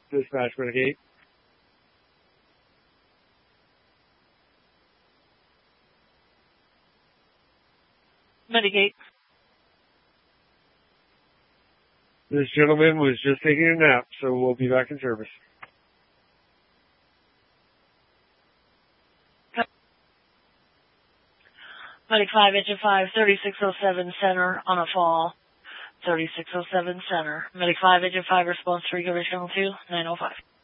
Dispatch Medic 8. Medic 8. This gentleman was just taking a nap, so we'll be back in service. Medic 5, Engine 5, 3607 center on a fall. 3607 center. Medic 5, Engine 5, response 3, go to channel 2, 905.